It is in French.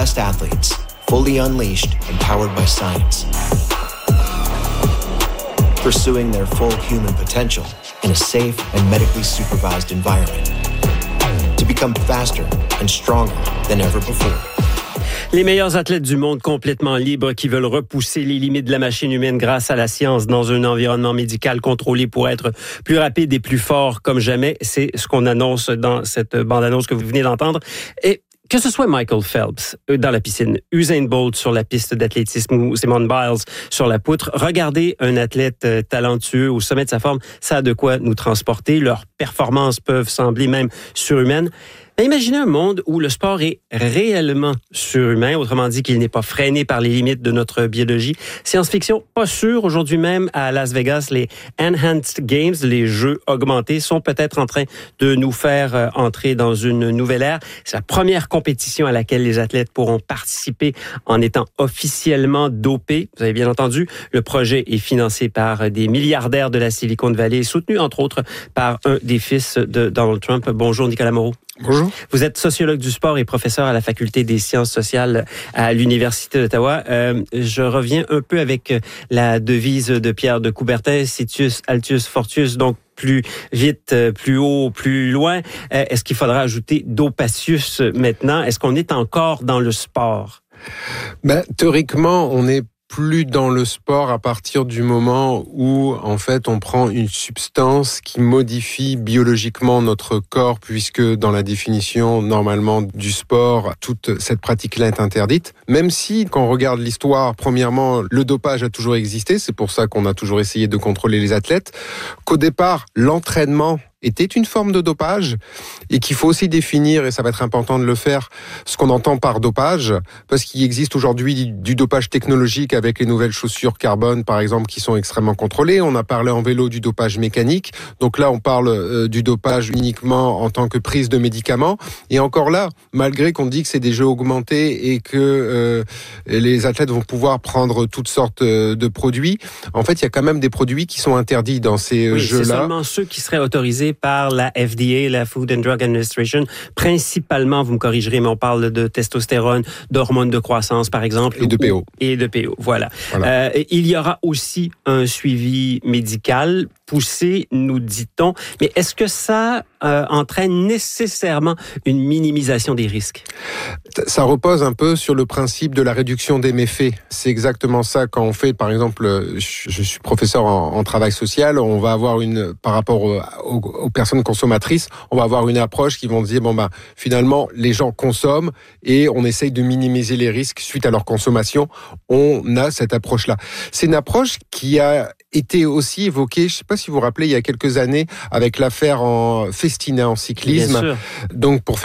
best athletes, fully unleashed and powered by science. Pursuing their full human potential in a safe and medically supervised environment. To become faster and stronger than ever before. Les meilleurs athlètes du monde complètement libres qui veulent repousser les limites de la machine humaine grâce à la science dans un environnement médical contrôlé pour être plus rapide et plus fort comme jamais. C'est ce qu'on annonce dans cette bande-annonce que vous venez d'entendre. Et que ce soit Michael Phelps dans la piscine, Usain Bolt sur la piste d'athlétisme ou Simone Biles sur la poutre, regardez un athlète talentueux au sommet de sa forme, ça a de quoi nous transporter. Leurs performances peuvent sembler même surhumaines. Mais imaginez un monde où le sport est réellement surhumain, autrement dit qu'il n'est pas freiné par les limites de notre biologie. Science-fiction, pas sûr. Aujourd'hui même, à Las Vegas, les Enhanced Games, les jeux augmentés, sont peut-être en train de nous faire entrer dans une nouvelle ère. C'est la première compétition à laquelle les athlètes pourront participer en étant officiellement dopés. Vous avez bien entendu, le projet est financé par des milliardaires de la Silicon Valley, soutenu entre autres par un des fils de Donald Trump. Bonjour Nicolas Moreau. Bonjour. Vous êtes sociologue du sport et professeur à la Faculté des sciences sociales à l'Université d'Ottawa. Je reviens un peu avec la devise de Pierre de Coubertin, Situs, Altius, Fortius, donc plus vite, plus haut, plus loin. Est-ce qu'il faudra ajouter Dopatius maintenant? Est-ce qu'on est encore dans le sport? Théoriquement, on est plus dans le sport à partir du moment où, en fait, on prend une substance qui modifie biologiquement notre corps, puisque dans la définition, normalement, du sport, toute cette pratique-là est interdite. Même si, quand on regarde l'histoire, premièrement, le dopage a toujours existé, c'est pour ça qu'on a toujours essayé de contrôler les athlètes, qu'au départ, l'entraînement était une forme de dopage et qu'il faut aussi définir, et ça va être important de le faire, ce qu'on entend par dopage, parce qu'il existe aujourd'hui du dopage technologique avec les nouvelles chaussures carbone, par exemple, qui sont extrêmement contrôlées. On a parlé en vélo du dopage mécanique. Donc là, on parle du dopage uniquement en tant que prise de médicaments. Et encore là, malgré qu'on dit que c'est des jeux augmentés et que les athlètes vont pouvoir prendre toutes sortes de produits, en fait, il y a quand même des produits qui sont interdits dans ces jeux-là. C'est seulement ceux qui seraient autorisés par la FDA, la Food and Drug Administration. Principalement, vous me corrigerez, mais on parle de testostérone, d'hormones de croissance, par exemple. Et de PO. Et de PO, voilà. Il y aura aussi un suivi médical poussé, nous dit-on. Mais est-ce que ça entraîne nécessairement une minimisation des risques? Ça repose un peu sur le principe de la réduction des méfaits. C'est exactement ça quand on fait, par exemple, je suis professeur en travail social, on va avoir par rapport aux personnes consommatrices, on va avoir une approche qui vont dire, finalement, les gens consomment et on essaye de minimiser les risques suite à leur consommation. On a cette approche-là. C'est une approche qui a été aussi évoquée, je ne sais pas si vous vous rappelez, il y a quelques années, avec l'affaire en Festina en cyclisme. Donc, pour faire